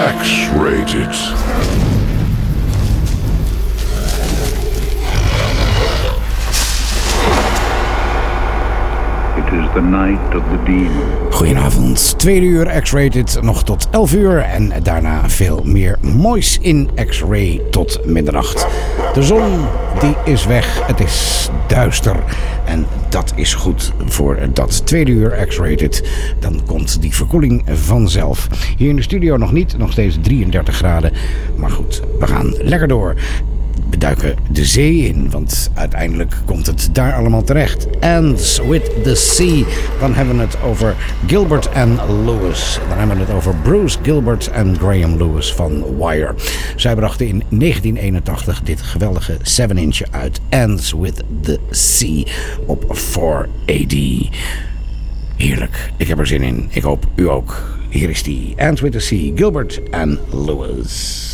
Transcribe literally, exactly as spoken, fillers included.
X-Rated. The night of the demon. Goedenavond, tweede uur X-Rated, nog tot elf uur en daarna veel meer moois in X-Ray tot middernacht. De zon die is weg, het is duister en dat is goed voor dat tweede uur X-Rated. Dan komt die verkoeling vanzelf. Hier in de studio nog niet, nog steeds drieëndertig graden, maar goed, we gaan lekker door. We duiken de zee in, want uiteindelijk komt het daar allemaal terecht. Ends with the Sea. Dan hebben we het over Gilbert en Lewis. Dan hebben we het over Bruce Gilbert en Graham Lewis van Wire. Zij brachten in negentien eenentachtig dit geweldige seven inch uit. Ends with the Sea op four A D. Heerlijk, ik heb er zin in. Ik hoop u ook. Hier is die Ends with the Sea, Gilbert en Lewis.